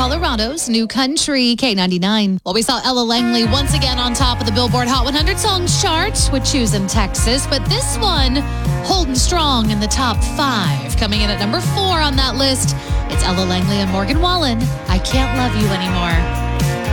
Colorado's new country, K99. Well, we saw Ella Langley once again on top of the Billboard Hot 100 Songs chart with Choosing Texas, but this one holding strong in the top 5. Coming in at number 4 on that list, it's Ella Langley and Morgan Wallen, I Can't Love You Anymore.